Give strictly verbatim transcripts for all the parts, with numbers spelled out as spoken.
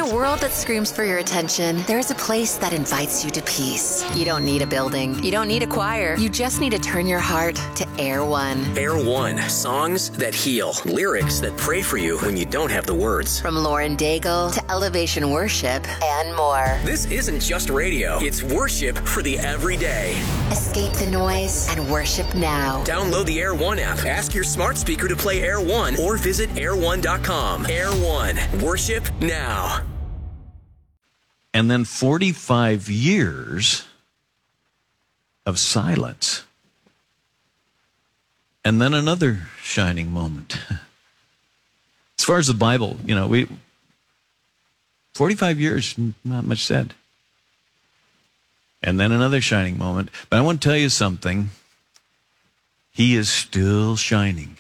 a world that screams for your attention, there's a place that invites you to peace. You don't need a building. You don't need a choir. You just need to turn your heart to Air One. Air One. Songs that heal. Lyrics that pray for you when you don't have the words. From Lauren Daigle to Elevation Worship and more. This isn't just radio. It's worship for the everyday. Escape the noise and worship now. Download the Air One app. Ask your smart speaker to play Air One or visit air one dot com. Air One. Worship now. And then forty-five years of silence. And then another shining moment. As far as the Bible, you know, we forty-five years, not much said. And then another shining moment. But I want to tell you something. He is still shining.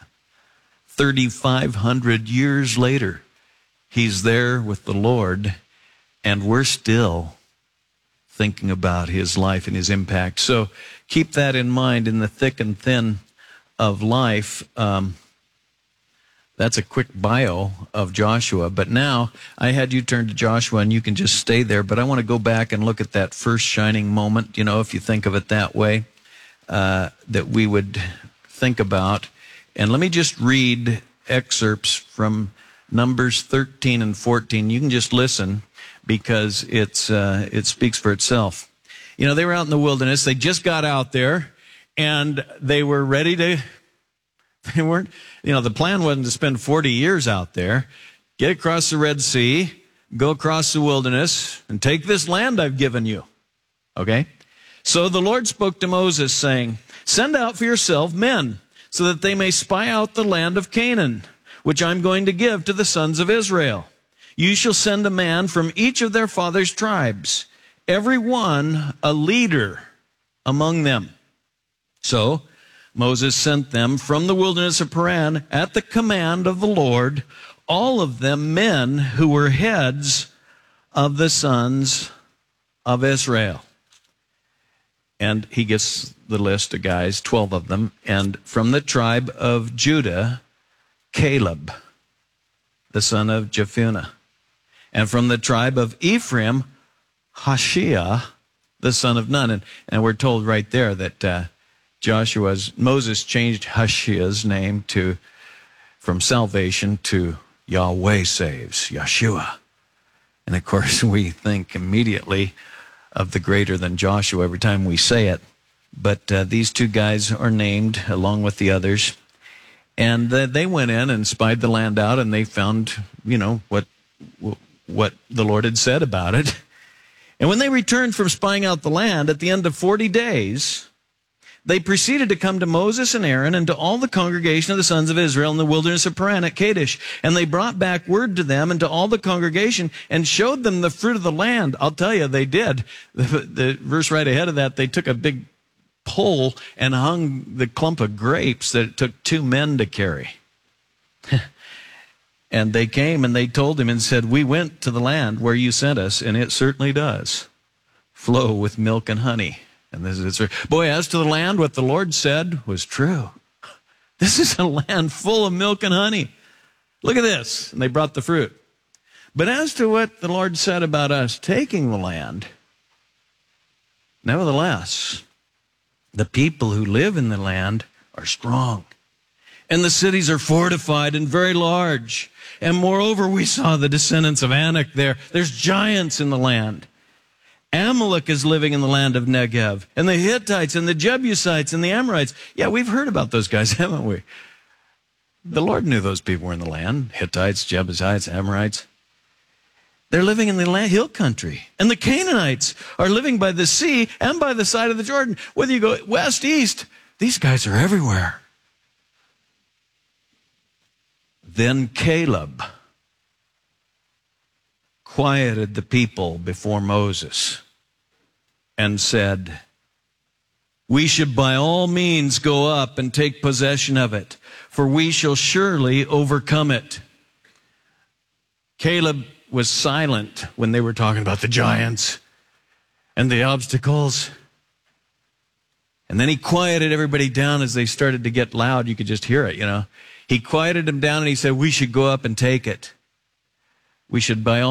thirty-five hundred years later, he's there with the Lord, and we're still thinking about his life and his impact. So keep that in mind in the thick and thin of life. Um, that's a quick bio of Joshua. But now I had you turn to Joshua, and you can just stay there. But I want to go back and look at that first shining moment, you know, if you think of it that way, uh, that we would think about. And let me just read excerpts from Numbers thirteen and fourteen. You can just listen because it's uh, it speaks for itself. You know, they were out in the wilderness. They just got out there, and they were ready to, they weren't, you know, the plan wasn't to spend forty years out there, get across the Red Sea, go across the wilderness, and take this land I've given you. Okay? So the Lord spoke to Moses, saying, "Send out for yourself men, so that they may spy out the land of Canaan, which I'm going to give to the sons of Israel. You shall send a man from each of their fathers' tribes, every one a leader among them." So Moses sent them from the wilderness of Paran at the command of the Lord, all of them men who were heads of the sons of Israel. And he gives the list of guys, twelve of them. And from the tribe of Judah, Caleb, the son of Jephunneh. And from the tribe of Ephraim, Hoshea, the son of Nun. And, and we're told right there that uh, Joshua's, Moses changed Hoshea's name to, from salvation to Yahweh saves, Yeshua. And of course, we think immediately of the greater than Joshua every time we say it. But uh, these two guys are named along with the others. And uh, they went in and spied the land out, and they found, you know, what what the Lord had said about it. And when they returned from spying out the land at the end of forty days, they proceeded to come to Moses and Aaron and to all the congregation of the sons of Israel in the wilderness of Paran at Kadesh. And they brought back word to them and to all the congregation and showed them the fruit of the land. I'll tell you, they did. The, the verse right ahead of that, they took a big pole and hung the clump of grapes that it took two men to carry. And they came and they told him and said, "We went to the land where you sent us, and it certainly does flow with milk and honey." And this is, boy, as to the land, what the Lord said was true. This is a land full of milk and honey. Look at this. And they brought the fruit. But as to what the Lord said about us taking the land, nevertheless, the people who live in the land are strong, and the cities are fortified and very large. And moreover, we saw the descendants of Anak there. There's giants in the land. Amalek is living in the land of Negev, and the Hittites and the Jebusites and the Amorites. Yeah, we've heard about those guys, haven't we? The Lord knew those people were in the land. Hittites, Jebusites, Amorites. They're living in the land, hill country. And the Canaanites are living by the sea and by the side of the Jordan. Whether you go west, east, these guys are everywhere. Then Caleb quieted the people before Moses and said, "We should by all means go up and take possession of it, for we shall surely overcome it." Caleb was silent when they were talking about the giants and the obstacles. And then he quieted everybody down as they started to get loud. You could just hear it, you know. He quieted them down and he said, "We should go up and take it. We should by all